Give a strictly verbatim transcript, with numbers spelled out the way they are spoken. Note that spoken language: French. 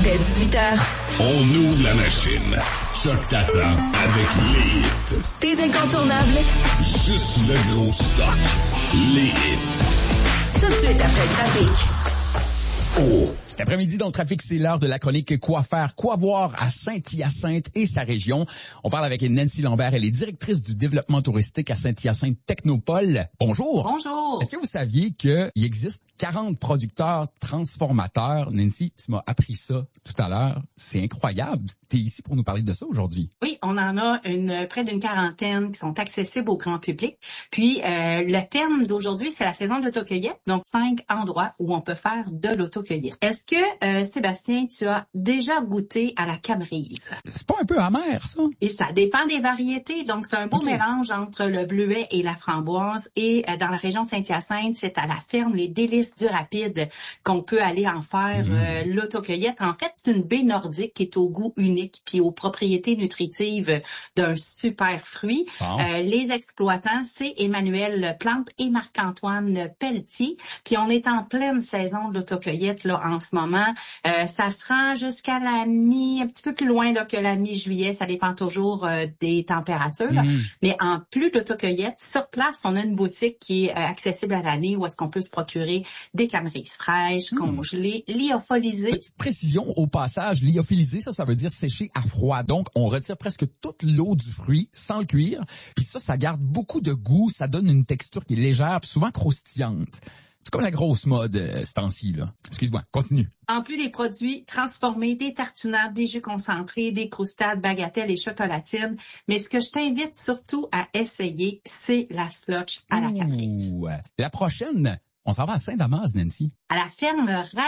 Jusqu'à dix-huit heures. On ouvre la machine. Choc t'attend avec les hits. Tes incontournables. Juste le gros stock. Les hits. Tout de suite après le trafic. Oh. Cet après-midi, dans le trafic, c'est l'heure de la chronique Quoi faire, quoi voir à Saint-Hyacinthe et sa région. On parle avec Nancy Lambert, elle est directrice du développement touristique à Saint-Hyacinthe Technopole. Bonjour. Bonjour. Est-ce que vous saviez qu'il existe quarante producteurs transformateurs? Nancy, tu m'as appris ça tout à l'heure. C'est incroyable. Tu es ici pour nous parler de ça aujourd'hui. Oui, on en a une près d'une quarantaine qui sont accessibles au grand public. Puis, euh, le thème d'aujourd'hui, c'est la saison de l'autocueillette. Donc, cinq endroits où on peut faire de l'autocueillette. Est-ce que, euh, Sébastien, tu as déjà goûté à la camerise? C'est pas un peu amer, ça? Et ça dépend des variétés. Donc, c'est un beau okay. mélange entre le bleuet et la framboise. Et euh, dans la région de Saint-Hyacinthe, c'est à la ferme Les Délices du Rapide qu'on peut aller en faire mmh. euh, l'autocueillette. En fait, c'est une baie nordique qui est au goût unique puis aux propriétés nutritives d'un super fruit. Bon. Euh, les exploitants, c'est Emmanuel Plante et Marc-Antoine Pelletier. Puis on est en pleine saison de l'autocueillette là en ce moment. Euh, ça se rend jusqu'à la mi, un petit peu plus loin là, que la mi-juillet. Ça dépend toujours euh, des températures. Mmh. Mais en plus de l'autocueillette, sur place, on a une boutique qui est euh, accessible à l'année où est-ce qu'on peut se procurer des camerises fraîches, mmh. congelées, lyophilisées. Petite précision au passage, lyophilisé, ça, ça veut dire sécher à froid. Donc, on retire presque toute l'eau du fruit sans le cuire. Puis ça, ça garde beaucoup de goût. Ça donne une texture qui est légère puis souvent croustillante. C'est comme la grosse mode euh, ce temps-ci, là. Excuse-moi, continue. En plus des produits transformés, des tartinades, des jus concentrés, des croustades, bagatelles et chocolatines. Mais ce que je t'invite surtout à essayer, c'est la slotch à la camerise. La prochaine, on s'en va à Saint-Damas, Nancy. À la ferme